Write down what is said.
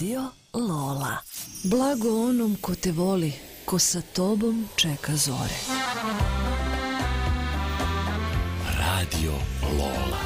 Radio Lola. Blago onom ko te voli, ko sa tobom čeka zore. Radio Lola.